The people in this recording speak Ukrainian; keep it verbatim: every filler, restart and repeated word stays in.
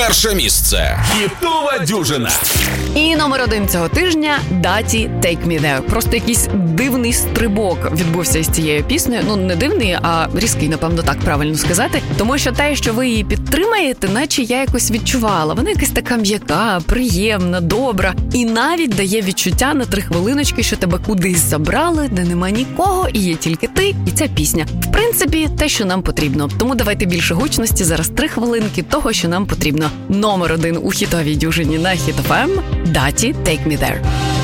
Перше місце. Хітова дюжина. І номер один цього тижня – Даті «Take Me There». Просто якийсь дивний стрибок відбувся із цією піснею. Ну, не дивний, а різкий, напевно, так правильно сказати. Тому що те, що ви її підтримаєте, наче я якось відчувала. Вона якась така м'яка, приємна, добра. І навіть дає відчуття на три хвилиночки, що тебе кудись забрали, де нема нікого, і є тільки ти і ця пісня. В принципі, те, що нам потрібно. Тому давайте більше гучності. Зараз три хвилинки того, що нам потрібно. Номер один у хітовій дюжині на Хіт еф ем – Даті «Take Me There».